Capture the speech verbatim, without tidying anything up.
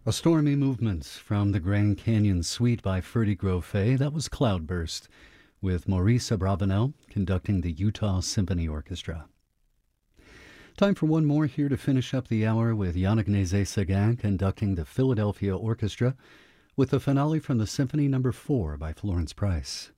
A stormy movement from the Grand Canyon Suite by Ferdy Grofé. That was Cloudburst, with Maurice Abravanel conducting the Utah Symphony Orchestra. Time for one more here to finish up the hour with Yannick Nézet-Séguin conducting the Philadelphia Orchestra with the finale from the Symphony Number Four by Florence Price.